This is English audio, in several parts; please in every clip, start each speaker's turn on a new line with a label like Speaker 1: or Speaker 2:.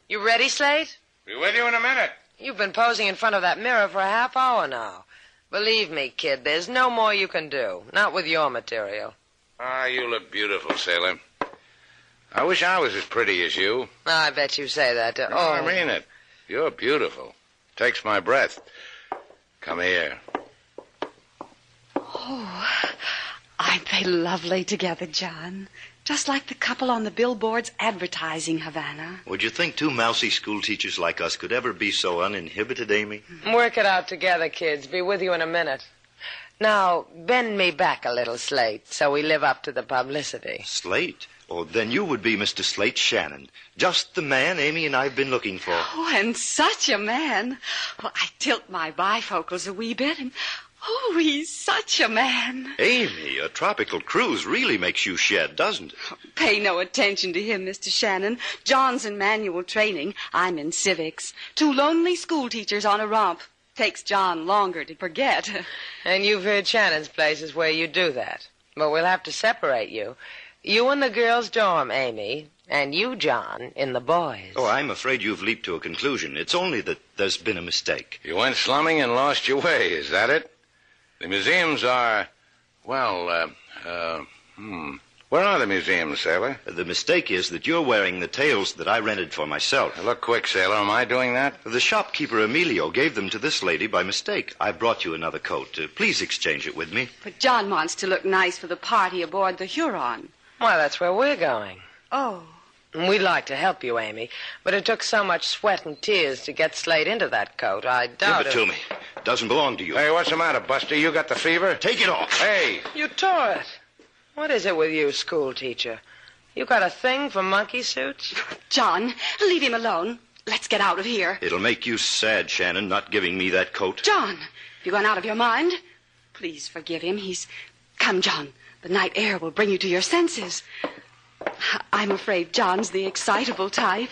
Speaker 1: You ready, Slate?
Speaker 2: Be with you in a minute.
Speaker 1: You've been posing in front of that mirror for a half hour now. Believe me, kid, there's no more you can do. Not with your material.
Speaker 2: Ah, you look beautiful, sailor. I wish I was as pretty as you.
Speaker 1: I bet you say that.
Speaker 2: No, I mean it. You're beautiful. Takes my breath. Come here.
Speaker 3: Oh, aren't they lovely together, John? Just like the couple on the billboards advertising Havana.
Speaker 4: Would you think two mousy school teachers like us could ever be so uninhibited, Amy?
Speaker 1: Work it out together, kids. Be with you in a minute. Now, bend me back a little, Slate, so we live up to the publicity.
Speaker 4: Slate? Oh, then you would be Mr. Slate Shannon. Just the man Amy and I have been looking for.
Speaker 3: Oh, and such a man. Well, I tilt my bifocals a wee bit, and oh, he's such a man.
Speaker 4: Amy, a tropical cruise really makes you shed, doesn't it?
Speaker 3: Pay no attention to him, Mr. Shannon. John's in manual training. I'm in civics. Two lonely school teachers on a romp. Takes John longer to forget.
Speaker 1: And you've heard Shannon's place is where you do that. But we'll have to separate you. You in the girls' dorm, Amy, and you, John, in the boys'.
Speaker 4: Oh, I'm afraid you've leaped to a conclusion. It's only that there's been a mistake.
Speaker 2: You went slumming and lost your way, is that it? The museums are, well, Where are the museums, sailor?
Speaker 4: The mistake is that you're wearing the tails that I rented for myself.
Speaker 2: Now, look quick, sailor. Am I doing that?
Speaker 4: The shopkeeper, Emilio, gave them to this lady by mistake. I brought you another coat. Please exchange it with me.
Speaker 3: But John wants to look nice for the party aboard the Huron.
Speaker 1: Well, that's where we're going.
Speaker 3: Oh.
Speaker 1: We'd like to help you, Amy, but it took so much sweat and tears to get Slate into that coat. I doubt
Speaker 4: Give it to me. It doesn't belong to you.
Speaker 2: Hey, what's the matter, Buster? You got the fever?
Speaker 4: Take it off.
Speaker 2: Hey!
Speaker 1: You tore it. What is it with you, school teacher? You got a thing for monkey suits?
Speaker 3: John, leave him alone. Let's get out of here.
Speaker 4: It'll make you sad, Shannon, not giving me that coat.
Speaker 3: John, you gone out of your mind? Please forgive him. Come, John. The night air will bring you to your senses. I'm afraid John's the excitable type.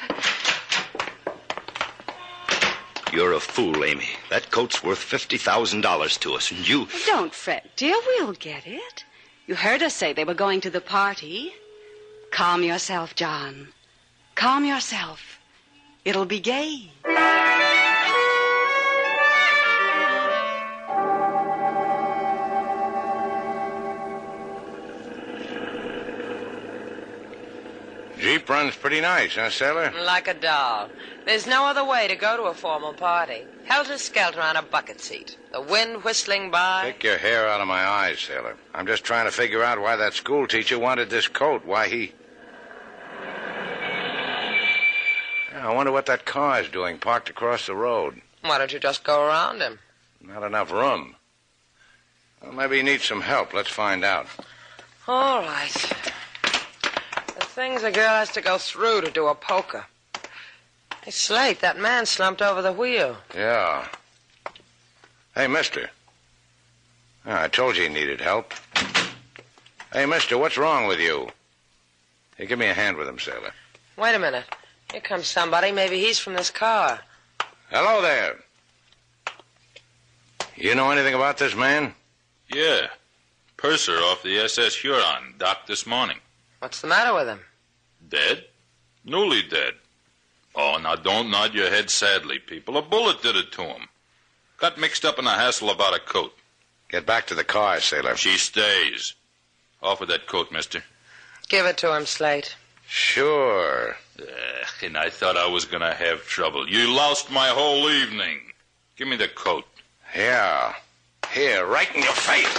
Speaker 4: You're a fool, Amy. That coat's worth $50,000 to us, and you...
Speaker 3: Don't fret, dear. We'll get it. You heard us say they were going to the party. Calm yourself, John. Calm yourself. It'll be gay.
Speaker 2: Jeep runs pretty nice, huh, sailor?
Speaker 1: Like a doll. There's no other way to go to a formal party. Helter-skelter on a bucket seat. The wind whistling by.
Speaker 2: Take your hair out of my eyes, sailor. I'm just trying to figure out why that school teacher wanted this coat. Why he... I wonder what that car is doing parked across the road.
Speaker 1: Why don't you just go around him?
Speaker 2: Not enough room. Well, maybe he needs some help. Let's find out.
Speaker 1: All right. The things a girl has to go through to do a polka. Hey, Slate, that man slumped over the wheel.
Speaker 2: Yeah. Hey, mister. I told you he needed help. Hey, mister, what's wrong with you? Hey, give me a hand with him, sailor.
Speaker 1: Wait a minute. Here comes somebody. Maybe he's from this car.
Speaker 2: Hello there. You know anything about this man?
Speaker 5: Yeah. Purser off the SS Huron, docked this morning.
Speaker 1: What's the matter with him?
Speaker 5: Dead? Newly dead. Oh, now don't nod your head sadly, people. A bullet did it to him. Got mixed up in a hassle about a coat.
Speaker 2: Get back to the car, sailor.
Speaker 5: She stays. Offer that coat, mister.
Speaker 1: Give it to him, Slate.
Speaker 2: Sure.
Speaker 5: And I thought I was going to have trouble. You lost my whole evening. Give me the coat.
Speaker 2: Yeah. Here, right in your face.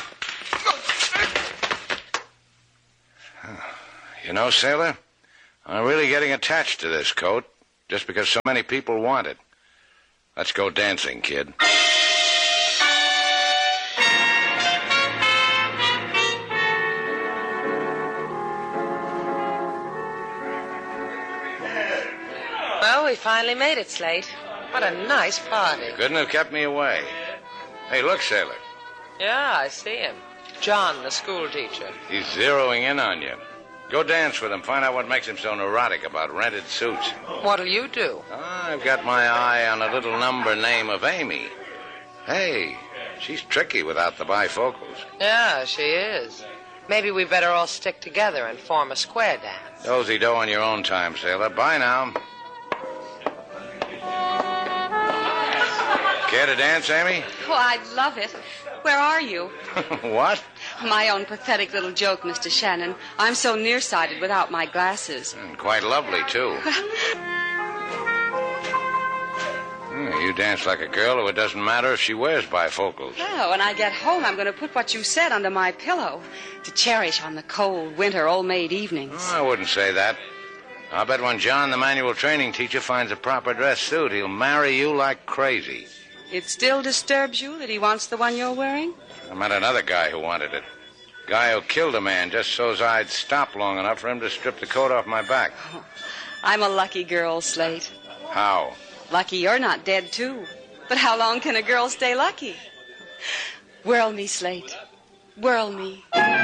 Speaker 2: You know, sailor, I'm really getting attached to this coat just because so many people want it. Let's go dancing, kid.
Speaker 1: Well, we finally made it, Slate. What a nice party.
Speaker 2: Couldn't have kept me away. Hey, look, sailor.
Speaker 1: Yeah, I see him. John, the school teacher.
Speaker 2: He's zeroing in on you. Go dance with him. Find out what makes him so neurotic about rented suits.
Speaker 1: What'll you do?
Speaker 2: I've got my eye on a little number name of Amy. Hey, she's tricky without the bifocals.
Speaker 1: Yeah, she is. Maybe we better all stick together and form a square dance.
Speaker 2: Dozy-do on your own time, sailor. Bye now. Care to dance, Amy?
Speaker 3: Oh, I'd love it. Where are you?
Speaker 2: What?
Speaker 3: My own pathetic little joke, Mr. Shannon. I'm so nearsighted without my glasses.
Speaker 2: Quite lovely, too. You dance like a girl who it doesn't matter if she wears bifocals.
Speaker 3: Oh, when I get home, I'm going to put what you said under my pillow to cherish on the cold, winter, old-maid evenings.
Speaker 2: I wouldn't say that. I'll bet when John, the manual training teacher, finds a proper dress suit, he'll marry you like crazy.
Speaker 3: It still disturbs you that he wants the one you're wearing?
Speaker 2: I met another guy who wanted it. Guy who killed a man just so's I'd stop long enough for him to strip the coat off my back.
Speaker 3: Oh, I'm a lucky girl, Slate.
Speaker 2: How?
Speaker 3: Lucky you're not dead, too. But how long can a girl stay lucky? Whirl me, Slate. Whirl me.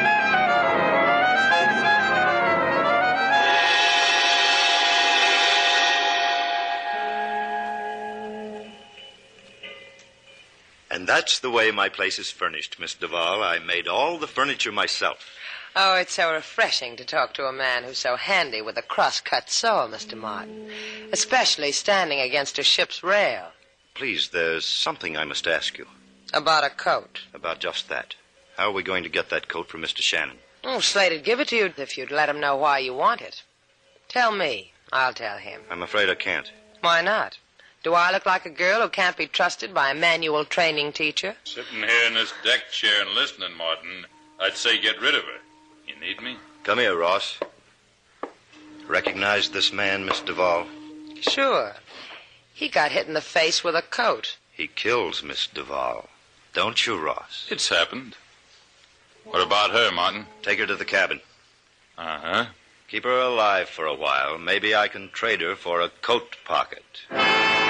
Speaker 4: And that's the way my place is furnished, Miss Duval. I made all the furniture myself.
Speaker 1: Oh, it's so refreshing to talk to a man who's so handy with a cross-cut saw, Mr. Martin. Especially standing against a ship's rail.
Speaker 4: Please, there's something I must ask you.
Speaker 1: About a coat.
Speaker 4: About just that. How are we going to get that coat from Mr. Shannon?
Speaker 1: Oh, Slate'd give it to you if you'd let him know why you want it. Tell me. I'll tell him.
Speaker 4: I'm afraid I can't.
Speaker 1: Why not? Do I look like a girl who can't be trusted by a manual training teacher?
Speaker 5: Sitting here in this deck chair and listening, Martin, I'd say get rid of her. You need me?
Speaker 4: Come here, Ross. Recognize this man, Miss Duval?
Speaker 1: Sure. He got hit in the face with a coat.
Speaker 4: He kills Miss Duval. Don't you, Ross?
Speaker 5: It's happened. What about her, Martin?
Speaker 4: Take her to the cabin.
Speaker 5: Uh-huh.
Speaker 4: Keep her alive for a while. Maybe I can trade her for a coat pocket.